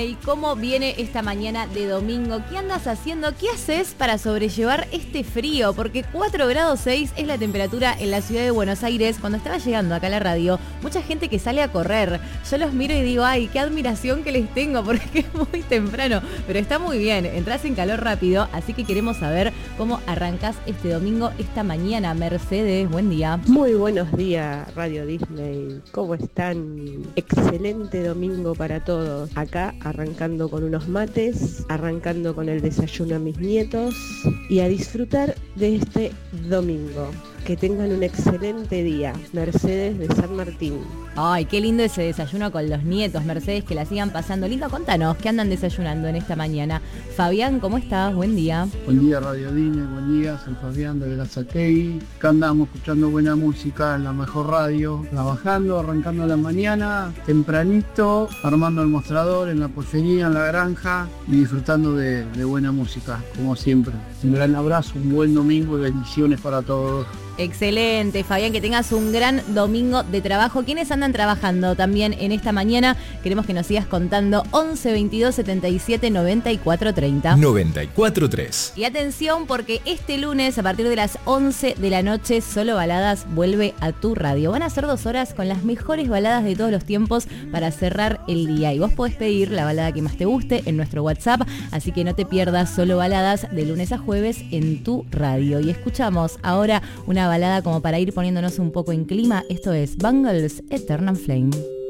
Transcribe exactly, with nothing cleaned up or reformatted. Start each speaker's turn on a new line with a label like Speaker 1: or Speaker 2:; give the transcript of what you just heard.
Speaker 1: ¿Y cómo viene esta mañana de domingo? ¿Qué andas haciendo? ¿Qué haces para sobrellevar este frío? Porque cuatro grados seis es la temperatura en la ciudad de Buenos Aires. Cuando estaba llegando acá a la radio, mucha gente que sale a correr. Yo los miro y digo, ay, qué admiración que les tengo, porque es muy temprano. Pero está muy bien, entras en calor rápido, así que queremos saber cómo arrancás este domingo, esta mañana. Mercedes, buen día.
Speaker 2: Muy buenos días, Radio Disney. ¿Cómo están? Excelente domingo para todos. Acá arrancando con unos mates, arrancando con el desayuno a mis nietos y a disfrutar de este domingo. Que tengan un excelente día. Mercedes de San Martín.
Speaker 1: Ay, qué lindo ese desayuno con los nietos, Mercedes, que la sigan pasando lindo. Contanos, ¿qué andan desayunando en esta mañana? Fabián, ¿cómo estás? Buen día.
Speaker 3: Buen día, Radio Disney, buen día, soy Fabián de Verazategui. Acá andamos escuchando buena música en la mejor radio, trabajando, arrancando la mañana, tempranito, armando el mostrador en la pollería, en la granja y disfrutando de, de buena música, como siempre. Un gran abrazo, un buen domingo y bendiciones para todos.
Speaker 1: Excelente, Fabián, que tengas un gran domingo de trabajo. ¿Quiénes andan trabajando también en esta mañana? Queremos que nos sigas contando. Once veintidós setenta y siete noventa y cuatro treinta.
Speaker 4: noventa y cuatro tres.
Speaker 1: Y atención, porque este lunes a partir de las once de la noche Solo Baladas vuelve a tu radio. Van a ser dos horas con las mejores baladas de todos los tiempos para cerrar el día. Y vos podés pedir la balada que más te guste en nuestro WhatsApp, así que no te pierdas Solo Baladas de lunes a jueves en tu radio. Y escuchamos ahora una balada como para ir poniéndonos un poco en clima. Esto es Bangles Eternal Flame.